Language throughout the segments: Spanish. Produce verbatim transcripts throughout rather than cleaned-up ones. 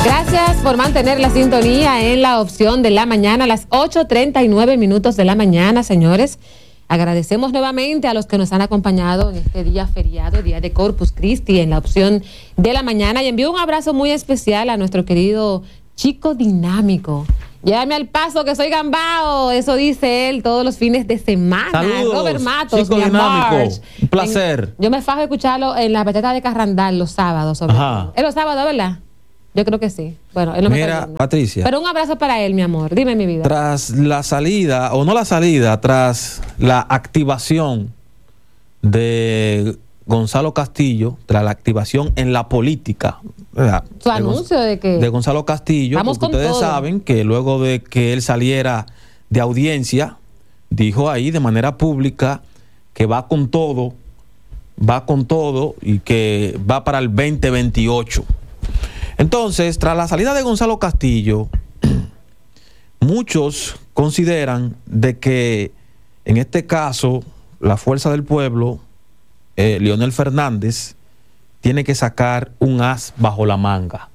Gracias por mantener la sintonía en la opción de la mañana a las ocho treinta y nueve minutos de la mañana, señores. Agradecemos nuevamente a los que nos han acompañado en este día feriado, día de Corpus Christi, en la opción de la mañana. Y envío un abrazo muy especial a nuestro querido Chico Dinámico. Llévame al paso que soy gambao, eso dice él todos los fines de semana. Saludos, Robert Matos, Chico Dinámico, un placer. En, yo me fajo a escucharlo en la bachata de Carrandal los sábados. Sobre Ajá. Es los sábados, ¿verdad? Yo creo que sí. Bueno, él no me Mira, está viendo. Patricia. Pero un abrazo para él, mi amor. Dime, mi vida. Tras la salida, o no la salida, tras la activación de Gonzalo Castillo, tras la activación en la política, ¿verdad? Su de anuncio Gon- de que... de Gonzalo Castillo, Vamos porque con ustedes todo. saben que luego de que él saliera de audiencia, dijo ahí de manera pública que va con todo, va con todo y que va para el veinte veintiocho. Entonces, tras la salida de Gonzalo Castillo, muchos consideran de que en este caso la Fuerza del Pueblo, eh, Leonel Fernández, tiene que sacar un as bajo la manga.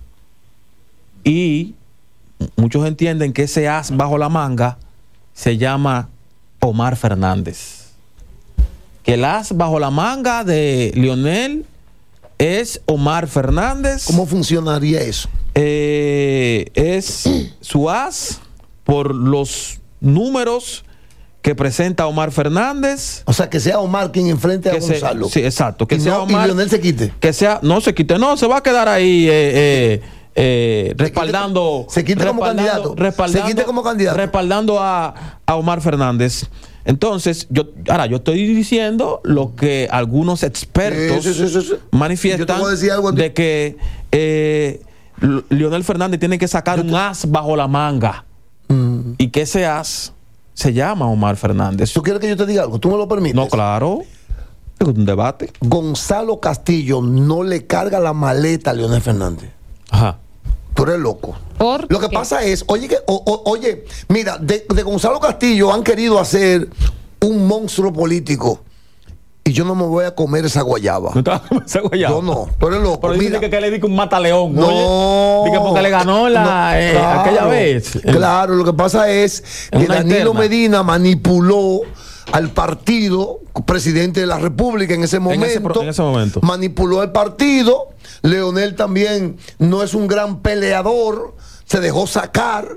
Y muchos entienden que ese as bajo la manga se llama Omar Fernández. Que el as bajo la manga de Leonel es Omar Fernández. ¿Cómo funcionaría eso? Eh, es su as por los números que presenta Omar Fernández. O sea, que sea Omar quien enfrente a Que se- Gonzalo. sí, exacto. Que y, sea no, Omar. y Leonel se quite. Que sea, no se quite, no, se va a quedar ahí eh, eh, eh, respaldando. se quite como respaldando- candidato. respaldando- Se quite como candidato. Respaldando a, a Omar Fernández. Entonces, yo, ahora yo estoy diciendo lo que algunos expertos Sí, sí, sí, sí, sí. manifiestan Yo te voy a decir algo a ti. de que eh, L- Leonel Fernández tiene que sacar un as bajo la manga Mm. y que ese as se llama Omar Fernández. ¿Tú quieres que yo te diga algo? ¿Tú me lo permites? No, claro. Es un debate. Gonzalo Castillo no le carga la maleta a Leonel Fernández. Ajá. Tú eres loco. ¿Por Lo que qué? pasa es, oye, que, o- o- oye, mira, de, de Gonzalo Castillo han querido hacer un monstruo político y yo no me voy a comer esa guayaba. ¿No estaba con esa guayaba? Yo no, tú eres loco. Pero dice Mira. que, que le di un mataleón. No. Oye. Dice porque le ganó la, No, eh, claro, aquella vez. Claro, lo que pasa es que una Danilo interna. Medina manipuló al partido, presidente de la República en ese momento. ese pro- en ese momento. Manipuló el partido. Leonel también no es un gran peleador, se dejó sacar.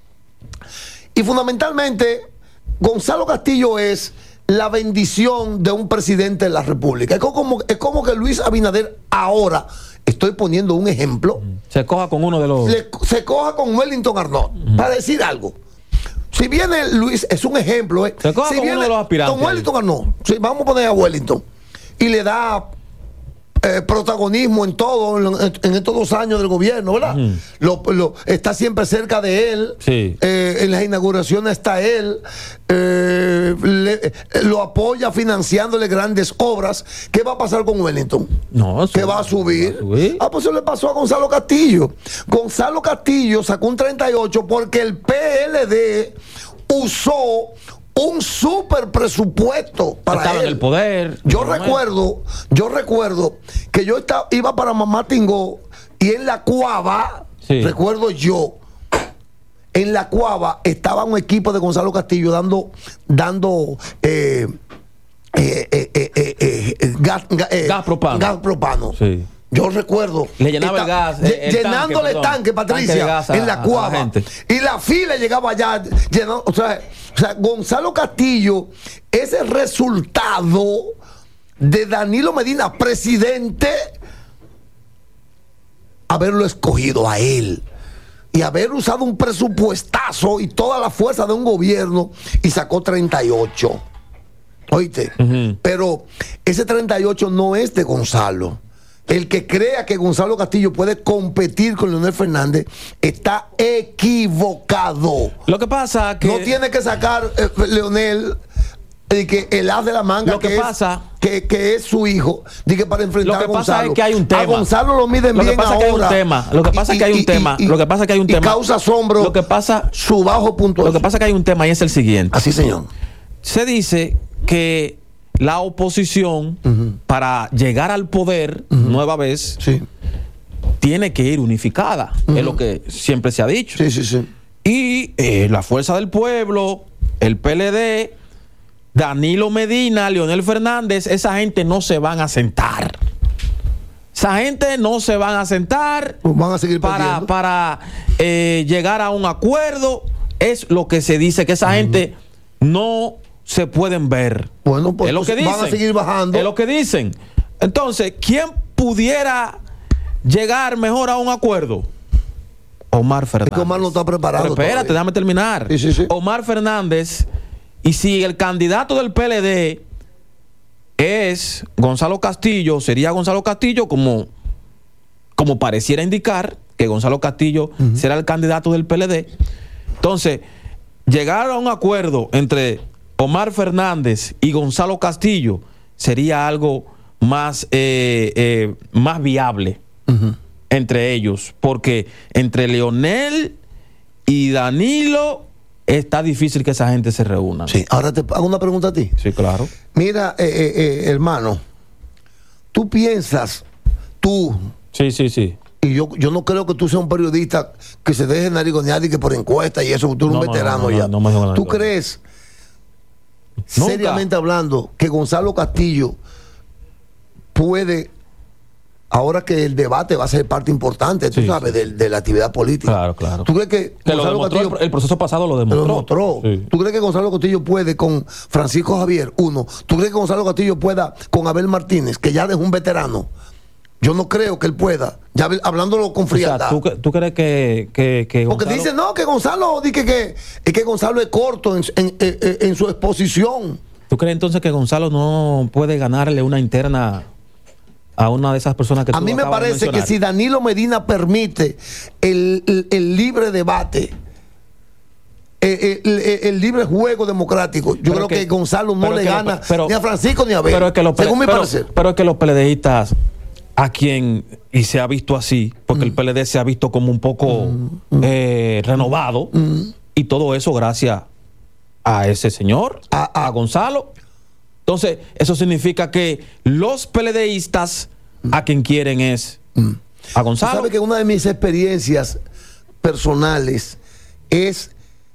Y fundamentalmente, Gonzalo Castillo es la bendición de un presidente de la República. Es como, es como que Luis Abinader ahora, estoy poniendo un ejemplo, Se coja con uno de los. le- se coja con Wellington Arnott para decir algo. Si viene Luis, es un ejemplo. ¿eh? Se coja si con uno de los aspirantes Con Wellington Arnott, sí, vamos a poner a Wellington, y le da eh, protagonismo en todo, en, en estos dos años del gobierno, ¿verdad? Ujú. lo, lo- está siempre cerca de él. Sí. Eh, en las inauguraciones está él. eh, le- eh, lo apoya financiándole grandes obras. ¿Qué va a pasar con Wellington? No, Que va a subir. va a subir. Ah, pues eso le pasó a Gonzalo Castillo. Gonzalo Castillo sacó un treinta y ocho porque el P L D usó un super presupuesto para Estaba él. en el poder. Yo No, recuerdo, yo recuerdo que yo estaba, iba para Mamá Tingó y en la cuava, Sí. recuerdo yo, en la cuava estaba un equipo de Gonzalo Castillo dando, dando eh, eh, eh, eh, eh, eh, gas, ga- eh, Gas propano. gas propano. Sí. Yo recuerdo. Le llenaba el gas, lle- eh, el llenándole tanque, tanque, perdón, Patricia, tanque de gas a- en la a la cuava. gente. Y la fila llegaba allá. llenando- o, sea, o sea, Gonzalo Castillo es el resultado de Danilo Medina, presidente, haberlo escogido a él. Y haber usado un presupuestazo y toda la fuerza de un gobierno y sacó treinta y ocho. ¿Oíste? Ujú. Pero ese treinta y ocho no es de Gonzalo. El que crea que Gonzalo Castillo puede competir con Leonel Fernández está equivocado. Lo que pasa que. No tiene que sacar eh, Leonel eh, que el as de la manga Lo que es- pasa- que, que es su hijo, di que para enfrentar Lo que a pasa Gonzalo. es que hay un tema. A Gonzalo lo miden Lo que bien pasa es que hay un ahora. tema. Lo que pasa es que hay un tema. Lo que pasa es que hay un y tema. causa asombro. Lo que pasa- su bajo punto. Lo que pasa es que hay un tema y es el siguiente. Así, señor. Se dice que la oposición, Ujú. para llegar al poder, nueva vez, Sí. tiene que ir unificada, uh-huh. es lo que siempre se ha dicho. Sí, sí, sí. Y eh, la Fuerza del Pueblo, el P L D, Danilo Medina, Leonel Fernández, esa gente no se van a sentar. Esa gente no se van a sentar pues van a seguir para, para eh, llegar a un acuerdo. Es lo que se dice, que esa uh-huh. gente no se pueden ver. Bueno, pues es lo que dicen. Van a seguir bajando. Es lo que dicen. Entonces, ¿quién pudiera llegar mejor a un acuerdo? Omar Fernández. Es que Omar no está preparado. Pero espérate, todavía. déjame terminar. Sí, sí, sí. Omar Fernández, y si el candidato del P L D es Gonzalo Castillo, sería Gonzalo Castillo como, como pareciera indicar que Gonzalo Castillo uh-huh. será el candidato del P L D. Entonces, llegar a un acuerdo entre Omar Fernández y Gonzalo Castillo sería algo más, eh, eh, más viable uh-huh. entre ellos, porque entre Leonel y Danilo está difícil que esa gente se reúna. Sí, ahora te hago una pregunta a ti. Sí, claro. Mira, eh, eh, eh, hermano, tú piensas, tú... Sí, sí, sí. Y yo, yo no creo que tú seas un periodista que se deje narigonear y que por encuesta y eso, tú eres no, un veterano no, no, ya. no, no, no, ¿Tú crees, Nunca. seriamente hablando, que Gonzalo Castillo puede, ahora que el debate va a ser parte importante, tú sí, sabes, sí. de, de la actividad política? Claro, claro. ¿Tú crees que, que Gonzalo lo demostró, Castillo, el, el proceso pasado lo demostró? lo demostró. Sí. ¿Tú crees que Gonzalo Castillo puede con Francisco Javier? Uno. ¿Tú crees que Gonzalo Castillo pueda con Abel Martínez, que ya es un veterano? Yo no creo que él pueda, ya hablándolo con frialdad. O sea, ¿tú, ¿tú crees que, que, que Porque Gonzalo... dice, no, que Gonzalo, dice que, que, que Gonzalo es corto en, en, en, en su exposición. ¿Tú crees entonces que Gonzalo no puede ganarle una interna a una de esas personas que tú A mí me acabas de parece que mencionar? si Danilo Medina permite el, el, el libre debate, el, el, el libre juego democrático, yo Pero creo que, que Gonzalo no le que gana lo, pero, ni a Francisco ni a Abel, pero es que los, según mi pero, parecer. Pero es que los PLDistas, a quien, y se ha visto así, porque mm. el P L D se ha visto como un poco mm. eh, renovado, mm. y todo eso gracias a ese señor, a, a, a Gonzalo. Entonces, eso significa que los PLDistas mm. a quien quieren es mm. a Gonzalo. ¿Sabe que una de mis experiencias personales es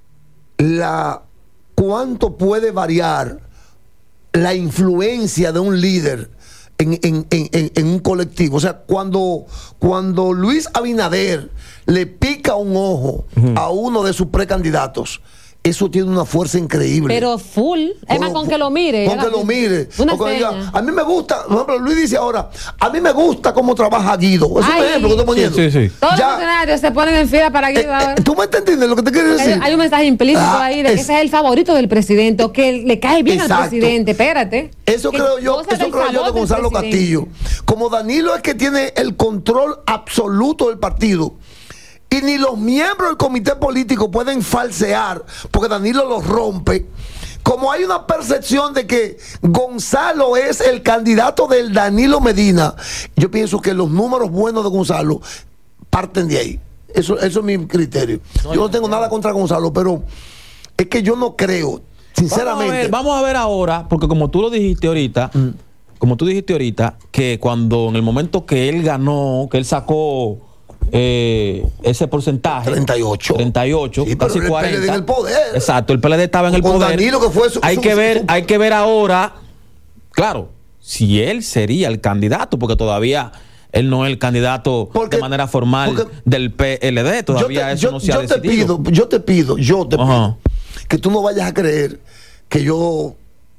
la cuánto puede variar la influencia de un líder en, en, en, en un colectivo? O sea, cuando, cuando Luis Abinader le pica un ojo uh-huh. a uno de sus precandidatos, eso tiene una fuerza increíble. Pero full. Es más, con que lo mire. Con que lo mire. Una diga, a mí me gusta, por ejemplo, Luis dice ahora, a mí me gusta cómo trabaja Guido. Es un ejemplo que estoy poniendo. Sí, sí, sí. Todos ya, los funcionarios se ponen en fila para Guido. Eh, eh, ¿Tú me entiendes lo que te quiero decir? Hay, hay un mensaje implícito ah, ahí de que es, ese es el favorito del presidente, o que le cae bien exacto. al presidente. Espérate. Eso creo yo, eso creo yo de Gonzalo Castillo. Como Danilo es que tiene el control absoluto del partido, y ni los miembros del comité político pueden falsear, porque Danilo los rompe. Como hay una percepción de que Gonzalo es el candidato del Danilo Medina, yo pienso que los números buenos de Gonzalo parten de ahí. Eso, eso es mi criterio. No, yo no tengo no. nada contra Gonzalo, pero es que yo no creo, sinceramente. Vamos a ver, vamos a ver ahora, porque como tú lo dijiste ahorita, mm. como tú dijiste ahorita, que cuando en el momento que él ganó, que él sacó Eh, ese porcentaje treinta y ocho, treinta y ocho sí, casi el cuarenta. P L D en el poder. Exacto, el P L D estaba en el Con poder. Danilo, que fue su, hay su, que ver, su, hay que ver ahora, claro, si él sería el candidato, porque todavía él no es el candidato porque, de manera formal del P L D, todavía te, eso yo, no se ha yo decidido. Te pido, yo te pido, yo te Ajá. pido que tú no vayas a creer que yo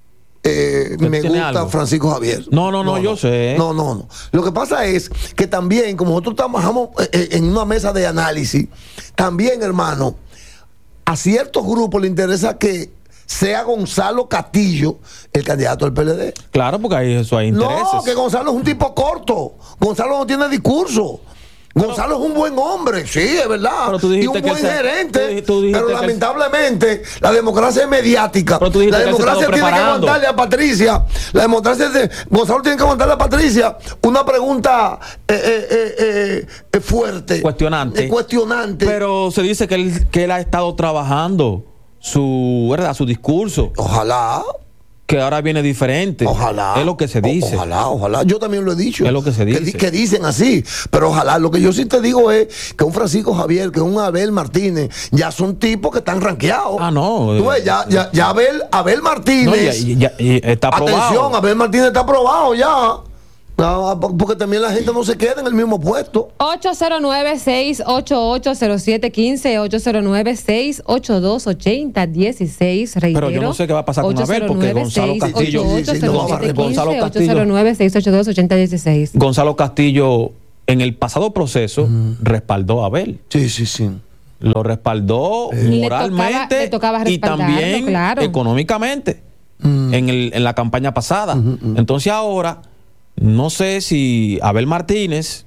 Eh, me gusta algo? Francisco Javier. No, no, no, no yo no, sé. No, no, no. Lo que pasa es que también, como nosotros trabajamos en una mesa de análisis, también, hermano, a ciertos grupos le interesa que sea Gonzalo Castillo el candidato del P L D. Claro, porque ahí eso hay intereses. No, que Gonzalo es un tipo corto. Gonzalo no tiene discurso. Gonzalo pero, es un buen hombre, sí, es verdad. Y un buen sea, gerente. Tú, tú pero lamentablemente el... la democracia es mediática. La democracia que tiene que aguantarle a Patricia. La democracia de Gonzalo tiene que aguantarle a Patricia una pregunta eh, eh, eh, eh, fuerte. Cuestionante. Eh, cuestionante. Pero se dice que él, que él ha estado trabajando su, ¿verdad? Su discurso. Ojalá. que ahora viene diferente. Ojalá. Es lo que se dice. O, ojalá, ojalá. Yo también lo he dicho. Es lo que se dice. Que, que dicen así. Pero ojalá. Lo que yo sí te digo es que un Francisco Javier, que un Abel Martínez, ya son tipos que están rankeados. Ah, no. Tú ves, ya, ya, ya Abel, Abel Martínez. No, ya, ya, ya está aprobado. Atención, Abel Martínez está aprobado ya. No, porque también la gente no se queda en el mismo puesto. ocho cero nueve, seis ocho ocho, cero siete uno cinco, ocho cero nueve, seis ocho dos, ocho cero uno seis. Reitero, Pero yo no sé qué va a pasar con Abel, porque Gonzalo Castillo, Gonzalo Castillo, ocho cero nueve, seis ocho dos, ocho cero uno seis. Gonzalo Castillo, en el pasado proceso, mm. respaldó a Abel. Sí, sí, sí. Lo respaldó eh. moralmente le tocaba, le tocaba y también claro. económicamente mm. en, el, en la campaña pasada. Mm, mm. Entonces ahora, no sé si Abel Martínez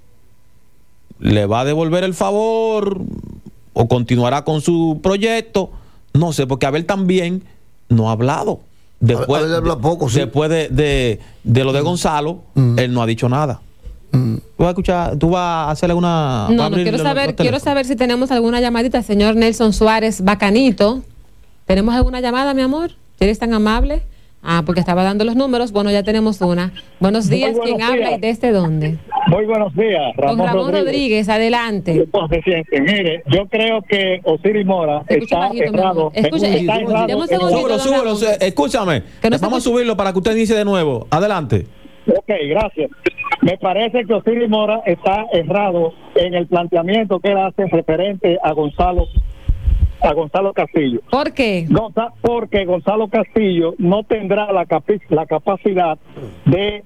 le va a devolver el favor o continuará con su proyecto. No sé, porque Abel también no ha hablado. Después, Abel habla poco, sí. después de, de, de lo de Gonzalo, mm. él no ha dicho nada. Mm. ¿Tú vas a escuchar, tú vas a hacerle una... No, no quiero saber, los, los quiero saber si tenemos alguna llamadita, señor Nelson Suárez Bacanito. ¿Tenemos alguna llamada, mi amor? Si eres tan amable. Ah, porque estaba dando los números. Bueno, ya tenemos una. Buenos días, ¿quién días. habla y desde dónde? Muy buenos días, Ramón, Don Ramón Rodríguez. Rodríguez, adelante. Mire, yo creo que Osiris Mora está bajito, errado. Escucha, está errado. Súbelo, súbelo, escúchame. No vamos a subirlo para que usted inicie de nuevo. Adelante. Ok, gracias. Me parece que Osiris Mora está errado en el planteamiento que él hace referente a Gonzalo a Gonzalo Castillo. ¿Por qué? Gonza, porque Gonzalo Castillo no tendrá la, capi la capacidad de,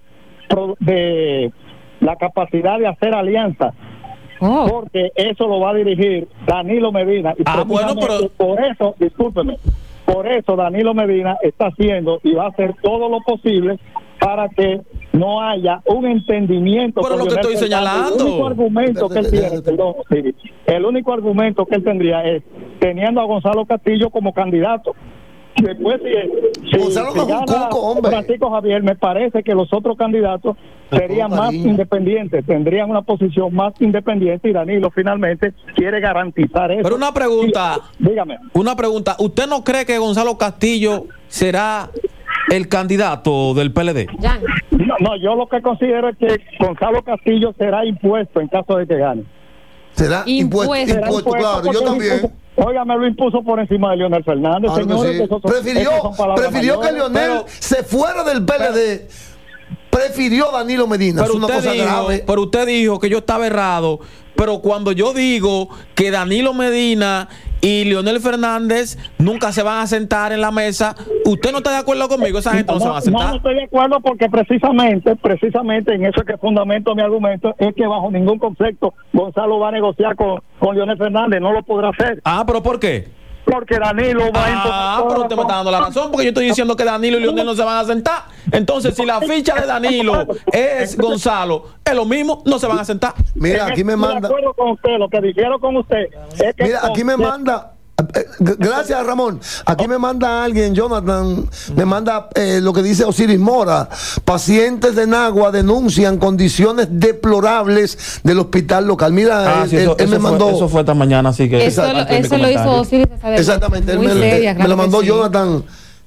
de la capacidad de hacer alianzas. Oh. Porque eso lo va a dirigir Danilo Medina. Y ah, bueno, pero... por eso, discúlpeme, por eso Danilo Medina está haciendo y va a hacer todo lo posible para que no haya un entendimiento. Pero lo que estoy señalando. El único argumento que él tiene, perdón, sí, el único argumento que él tendría es teniendo a Gonzalo Castillo como candidato. Después, si, si, Gonzalo si gana Cuco, hombre. Francisco Javier, me parece que los otros candidatos serían más independientes, tendrían una posición más independiente y Danilo finalmente quiere garantizar eso. Pero una pregunta, sí, dígame. Una pregunta, ¿usted no cree que Gonzalo Castillo será el candidato del P L D? No, no, yo lo que considero es que Gonzalo Castillo será impuesto en caso de que gane. Será impuesto, impuesto, será impuesto claro, yo también. Oiga, me lo impuso por encima de Leonel Fernández, claro señores. Que sí. Son, prefirió prefirió que Leonel pero, se fuera del P L D. Pero, prefirió Danilo Medina. Pero, es una usted cosa dijo, grave. pero usted dijo que yo estaba errado. Pero cuando yo digo que Danilo Medina y Leonel Fernández nunca se van a sentar en la mesa, ¿usted no está de acuerdo conmigo? Esa gente no, no se va a sentar. No, no estoy de acuerdo porque precisamente, precisamente en eso es que fundamento mi argumento, es que bajo ningún concepto Gonzalo va a negociar con, con Leonel Fernández, no lo podrá hacer. Ah, ¿pero por qué? Porque Danilo va a imponer. Ah, pero usted me está dando la razón, porque yo estoy diciendo que Danilo y Leonel no se van a sentar. Entonces, si la ficha de Danilo es Gonzalo, es lo mismo, no se van a sentar. Mira, aquí me manda. De acuerdo con usted, lo que dijeron con usted. Es que Mira, aquí me manda. Gracias, Ramón. Aquí me manda alguien, Jonathan, me manda eh, lo que dice Osiris Mora. Pacientes de Nagua denuncian condiciones deplorables del hospital local. Mira, ah, él, sí, eso, él, él eso me fue, mandó. Eso fue esta mañana, así que. Eso, lo, eso lo hizo Osiris. Exactamente, él me, seria, me, me lo mandó sí. Jonathan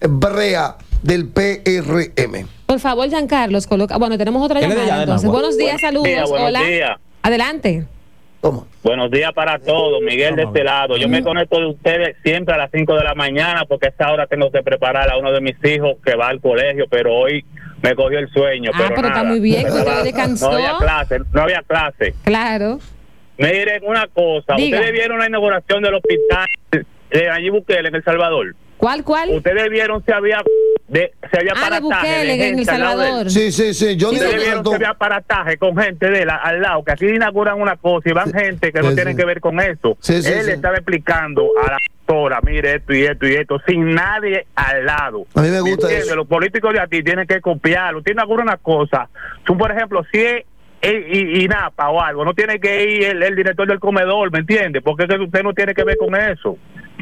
Brea del P R M. Por favor, Giancarlos, coloca. Bueno, tenemos otra llamada entonces. Nagua. Buenos días, saludos. Día, buenos Hola. Días. Adelante. Toma. Buenos días para todos, Miguel de este lado. Yo me conecto de ustedes siempre a las cinco de la mañana porque a esta hora tengo que preparar a uno de mis hijos que va al colegio, pero hoy me cogió el sueño. Ah, pero, pero nada, está muy bien, usted no, descansó. no había clase, no había clase. Claro. Miren una cosa, Diga. Ustedes vieron la inauguración del hospital de Nayib Bukele en El Salvador. ¿Cuál, cuál? Ustedes vieron si había de, si había ah, de Bukele de en El Salvador. Sí, sí, sí. Yo Ustedes vieron si había aparataje con gente de él al lado, que aquí inauguran una cosa y van sí, gente que no sí, tienen sí. que ver con eso. Sí, sí, él sí. estaba explicando a la doctora, mire esto y esto y esto, sin nadie al lado. A mí me gusta ¿Me eso. Los políticos de aquí tienen que copiarlo. Usted inaugura una cosa. Tú, por ejemplo, si es y, y Napa o algo, no tiene que ir el, el director del comedor, ¿me entiende? Porque es que usted no tiene que ver con eso.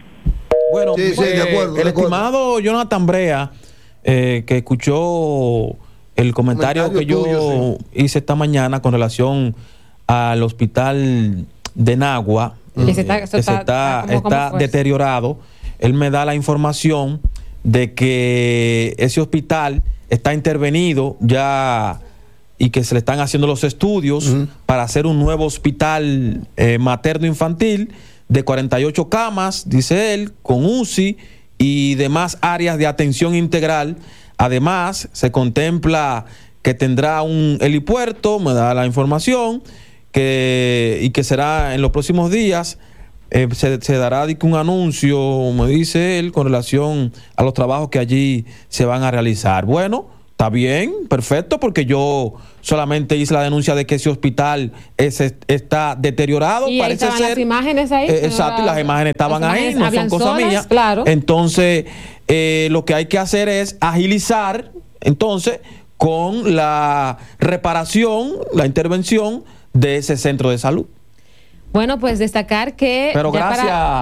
Bueno, sí, sí, eh, de acuerdo, el de estimado acuerdo. Jonathan Brea, eh, que escuchó el comentario, comentario que yo tuyo, sí. hice esta mañana con relación al hospital de Nagua, que eh, se está, que está, está, está deteriorado, él me da la información de que ese hospital está intervenido ya y que se le están haciendo los estudios uh-huh. para hacer un nuevo hospital eh, materno-infantil de cuarenta y ocho camas, dice él, con U C I y demás áreas de atención integral. Además, se contempla que tendrá un helipuerto, me da la información, que, y que será en los próximos días, eh, se, se dará un anuncio, me dice él, con relación a los trabajos que allí se van a realizar. Bueno, está bien, perfecto, porque yo solamente hice la denuncia de que ese hospital es, está deteriorado. Y parece ahí estaban ser, las imágenes ahí. Eh, exacto, y las imágenes estaban las ahí, imágenes no son cosas solas, mías. Claro. Entonces, eh, lo que hay que hacer es agilizar, entonces, con la reparación, la intervención de ese centro de salud. Bueno, pues destacar que... Pero gracias para,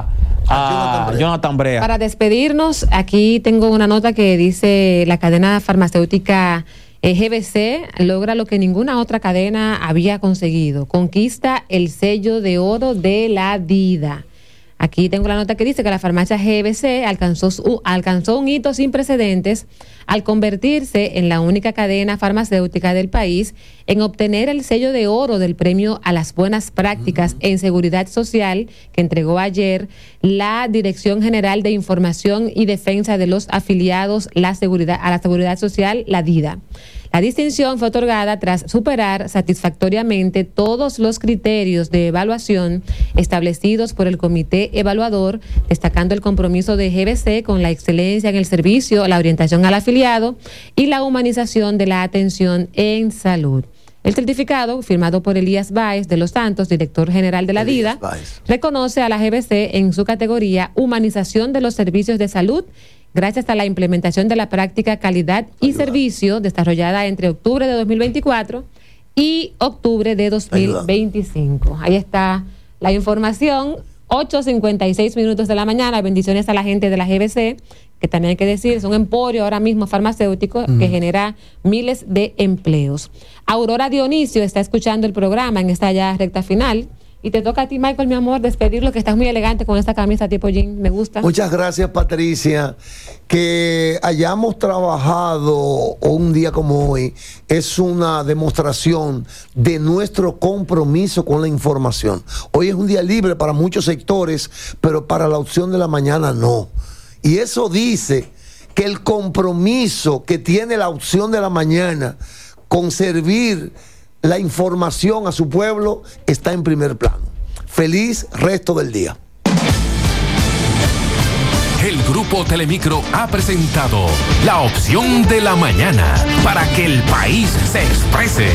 a Jonathan Brea. Para despedirnos, aquí tengo una nota que dice: la cadena farmacéutica G B C logra lo que ninguna otra cadena había conseguido. Conquista el sello de oro de la DIDA. Aquí tengo la nota que dice que la farmacia G B C alcanzó, su, alcanzó un hito sin precedentes al convertirse en la única cadena farmacéutica del país en obtener el sello de oro del premio a las buenas prácticas uh-huh. en seguridad social que entregó ayer la Dirección General de Información y Defensa de los Afiliados la seguridad, a la Seguridad Social, la DIDA. La distinción fue otorgada tras superar satisfactoriamente todos los criterios de evaluación establecidos por el comité evaluador, destacando el compromiso de G B C con la excelencia en el servicio, la orientación al afiliado y la humanización de la atención en salud. El certificado, firmado por Elías Báez de los Santos, director general de la DIDA, reconoce a la G B C en su categoría Humanización de los Servicios de Salud, gracias a la implementación de la práctica Calidad y Ayuda. Servicio desarrollada entre octubre de dos mil veinticuatro y octubre de dos mil veinticinco. Ayuda. Ahí está la información. ocho cincuenta y seis minutos de la mañana. Bendiciones a la gente de la G B C, que también hay que decir, es un emporio ahora mismo farmacéutico mm. que genera miles de empleos. Aurora Dionisio está escuchando el programa en esta ya recta final. Y te toca a ti, Michael, mi amor, despedirlo, que estás muy elegante con esta camisa tipo jean, me gusta. Muchas gracias, Patricia. Que hayamos trabajado un día como hoy es una demostración de nuestro compromiso con la información. Hoy es un día libre para muchos sectores, pero para la opción de la mañana no. Y eso dice que el compromiso que tiene la opción de la mañana con servir la información a su pueblo está en primer plano. Feliz resto del día. El Grupo Telemicro ha presentado la opción de la mañana para que el país se exprese.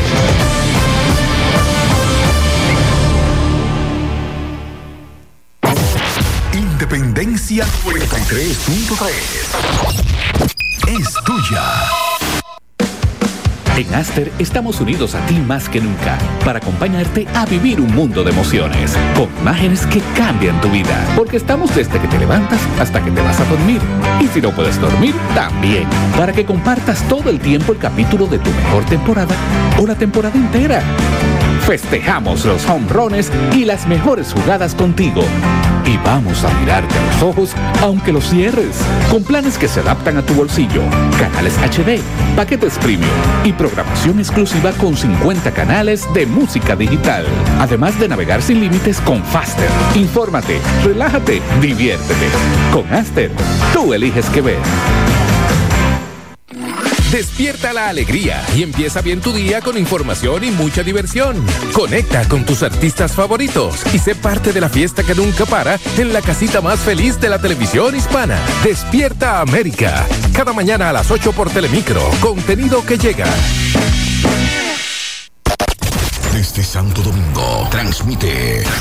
Independencia noventa y tres punto tres es tuya. En Aster estamos unidos a ti más que nunca para acompañarte a vivir un mundo de emociones, con imágenes que cambian tu vida, porque estamos desde que te levantas hasta que te vas a dormir. Y si no puedes dormir, también, para que compartas todo el tiempo el capítulo de tu mejor temporada o la temporada entera. Festejamos los home runs y las mejores jugadas contigo. Y vamos a mirarte a los ojos aunque los cierres, con planes que se adaptan a tu bolsillo, canales H D, paquetes premium y programación exclusiva con cincuenta canales de música digital. Además de navegar sin límites con Faster. Infórmate, relájate, diviértete. Con Aster, tú eliges qué ver. Despierta la alegría y empieza bien tu día con información y mucha diversión. Conecta con tus artistas favoritos y sé parte de la fiesta que nunca para en la casita más feliz de la televisión hispana. Despierta América. Cada mañana a las ocho por Telemicro. Contenido que llega. Desde Santo Domingo, transmite